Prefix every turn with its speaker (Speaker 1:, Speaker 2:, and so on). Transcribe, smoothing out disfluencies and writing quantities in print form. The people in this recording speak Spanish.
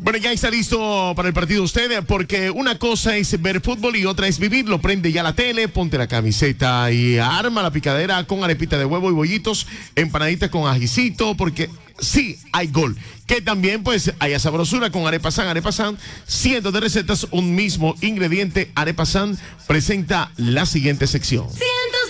Speaker 1: Bueno, ya está listo para el partido usted, porque una cosa es ver fútbol y otra es vivirlo. Prende ya la tele, ponte la camiseta y arma la picadera con arepita de huevo y bollitos, empanaditas con ajicito, porque sí hay gol. Que también pues haya sabrosura con Arepa San, cientos de recetas, un mismo ingrediente. Arepa San presenta la siguiente sección.